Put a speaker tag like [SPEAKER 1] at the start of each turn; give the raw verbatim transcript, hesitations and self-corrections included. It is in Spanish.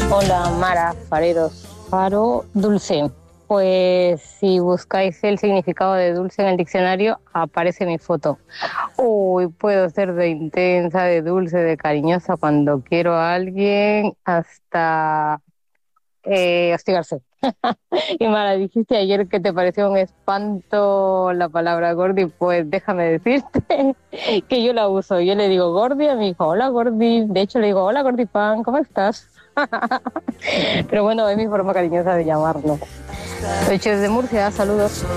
[SPEAKER 1] Hola, Mara, Fareros. Faro, dulce. Pues si buscáis el significado de dulce en el diccionario, aparece mi foto. Uy, puedo ser de intensa, de dulce, de cariñosa cuando quiero a alguien, hasta eh, hostigarse. Y Mara, dijiste ayer que te pareció un espanto la palabra gordi, pues déjame decirte que yo la uso. Yo le digo gordi a mi hijo, hola gordi. De hecho le digo, hola gordi pan, ¿cómo estás? Pero bueno, es mi forma cariñosa de llamarlo. De hecho, es de Murcia, saludos.